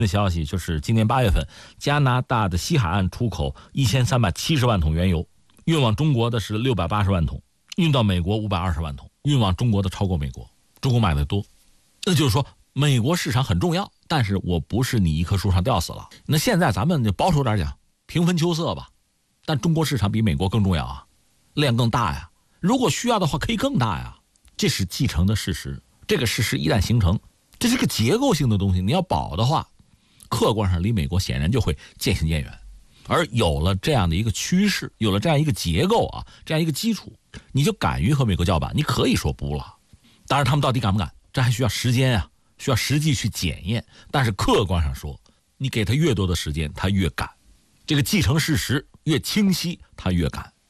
的消息就是今年8月份，加拿大的西海岸出口1370万桶原油，运往中国的是680万桶，运到美国520万桶，运往中国的超过美国，中国买的多。那就是说美国市场很重要，但是我不是你一棵树上吊死了。那现在咱们就保守点讲，平分秋色吧。但中国市场比美国更重要啊，量更大呀，如果需要的话可以更大呀，这是既成的事实。这个事实一旦形成，这是个结构性的东西，你要保的话，客观上离美国显然就会渐行渐远。而有了这样的一个趋势，有了这样一个结构啊，这样一个基础，你就敢于和美国叫板，你可以说不了。当然他们到底敢不敢，这还需要时间啊，需要实际去检验。但是客观上说，你给他越多的时间他越敢，这个既成事实越清晰他越敢。